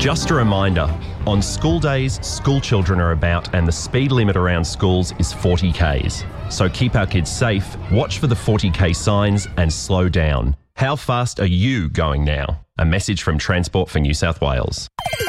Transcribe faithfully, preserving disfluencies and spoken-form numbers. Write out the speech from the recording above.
Just a reminder, on school days, school children are about and the speed limit around schools is forty kays. So keep our kids safe, watch for the forty k signs and slow down. How fast are you going now? A message from Transport for New South Wales.